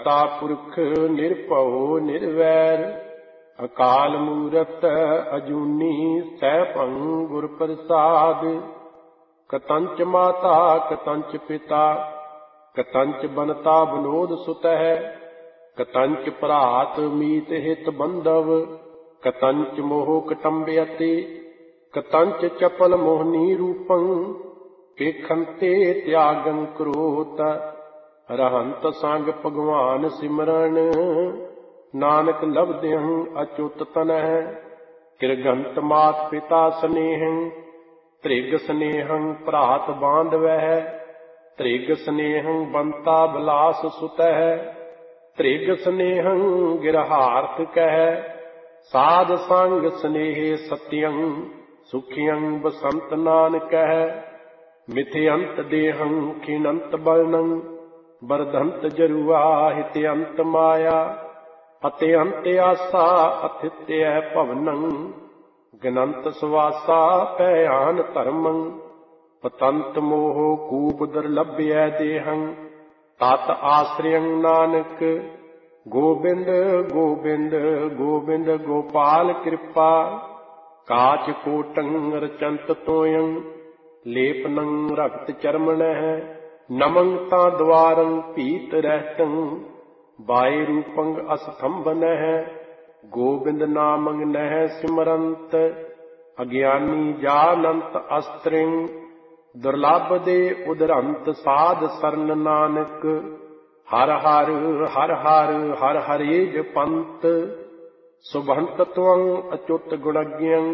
ਤਾ ਪੁਰਖ ਨਿਰਭਉ ਨਿਰਵੈਰ ਅਕਾਲ ਮੂਰਤ ਅਜੂਨੀ ਸੈਭੰ ਗੁਰ ਪ੍ਰਸਾਦ। ਕਤੰਚ ਮਾਤਾ ਕਤੰਚ ਪਿਤਾ ਕਤੰਚ ਬਨਤਾ ਬਨੋਦ ਸੁਤਹਿ ਕਤੰਚ ਭਰਾਤ ਮੀਤ ਹਿਤ ਬੰਧਵ ਕਤੰਚ ਮੋਹ ਕਟੰਬਯਤੇ ਕਤੰਚ ਚਪਲ ਮੋਹਨੀ ਰੂਪੰ ਵੇਖੰਤੇ ਤਿਆਗੰ ਕਰੋਤ। ਰਹੰਤ ਸੰਗ ਭਗਵਾਨ ਸਿਮਰਨ ਨਾਨਕ ਲਭਦਿਅੰ ਅਚੁੱਤ ਤਨਹਿ। ਕਿਰਗੰਤ ਮਾਤ ਪਿਤਾ ਸਨੇਹੰ ਤ੍ਰਿਗ ਸਨੇਹੰ ਭਰਾਤ ਬਾਂਧਵਹਿ ਤ੍ਰਿਗ ਸਨੇਹੰ ਬੰਤਾ ਬਿਲਾਸ ਸੁਤਹਿ ਤ੍ਰਿਗ ਸਨੇਹੰ ਗਿਰਹਾਰਥ ਕਹਿ। ਸਾਧ ਸੰਗ ਸਨੇਹ ਸਤਿਯੰ ਸੁਖਿਯੰ ਬਸੰਤ ਨਾਨਕਹਿ। ਮਿਥਿਅੰਤ ਦੇਹੰ ਖਿਨੰਤ ਬਲਨੰ ਬਰਧੰਤ ਜਰੂਆ ਹਿਤਿਅੰਤ ਮਾਇਆ ਅਤਿਅੰਤ ਆਸਾ ਅਥਿਤਯ ਭਵਨੰ ਗਨੰਤ ਸਵਾਸਾ ਭੈਆਨ ਧਰਮੰ। ਪਤੰਤ ਮੋਹ ਕੂਪ ਦੁਰਲਭਯ ਦੇਹੰ ਤਤ ਆਸਰਿਯੰ ਨਾਨਕ। ਗੋਬਿੰਦ ਗੋਬਿੰਦ ਗੋਬਿੰਦ ਗੋਪਾਲ ਕਿਰਪਾ ਕਾਚ ਕੋਟੰ ਰਚੰਤ ਤੋਯੰ ਲੇਪਨੰ ਰਕਤ ਚਰਮਣਹਿ। ਨਮੰ ਤਾਂ ਦਵਾਰੰ ਭੀਤ ਰਹਿਤੰ ਬਾਏ ਰੂਪੰ ਅਸਥੰਭਨਹਿ। ਗੋਬਿੰਦ ਨਾਮੰ ਨਹਿ ਸਿਮਰੰਤ ਅਗਿਆਨੀ ਜਾਨੰਤ ਅਸਤ੍ਰਿੰ ਦੁਰਲਭ ਦੇ ਉਦਰੰਤ ਸਾਧ ਸਰਨ ਨਾਨਕ। ਹਰ ਹਰ ਹਰ ਹਰ ਹਰ ਹਰੇ ਜਪੰਤ ਸੁਭੰਤ ਤਵੰ ਅਚੁੱਤ ਗੁਣਗਿਅੰ